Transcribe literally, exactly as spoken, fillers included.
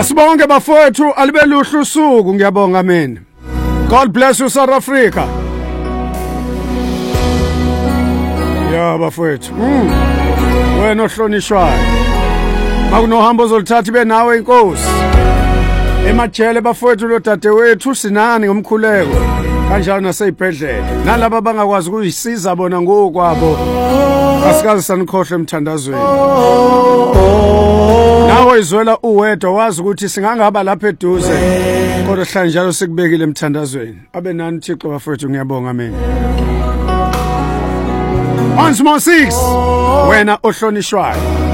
Asibonke bafowethu alibeluhlu usuku ngiyabonga mina. God bless you South Africa. Ya bafowethu. Mm. Wena ohlonishwayo. Makunohambo ozolithatha ibe nawe inkosi. Emajele bafowethu lo dadewethu sinani ngomkhuleko. Kanjalo naseyibhedlela. Nalabo abangakwazi ukuyisiza bona ngokwabo. Asikaze sanikhohle emthandazweni. Nawe izwela uwedwa wazi ukuthi singangaba lapha eduze kodwa hlanje njalo sikubekile emthandazweni. Abe nani Thixo bafowethu ngiyabonga mina. Once more six wena ohlonishwayo.